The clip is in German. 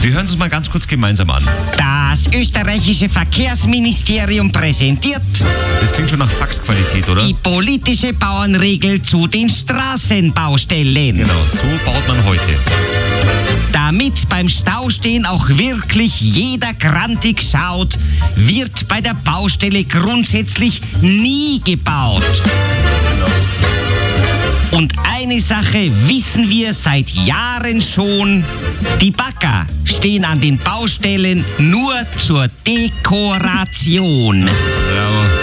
Wir hören uns mal ganz kurz gemeinsam an. Das österreichische Verkehrsministerium präsentiert Das klingt schon nach Faxqualität, oder? die politische Bauernregel zu den Straßenbaustellen. Genau, so baut man heute. Damit beim Staustehen auch wirklich jeder grantig schaut, wird bei der Baustelle grundsätzlich nie gebaut. Und eine Sache wissen wir seit Jahren schon: Die Bagger stehen an den Baustellen nur zur Dekoration. Ja,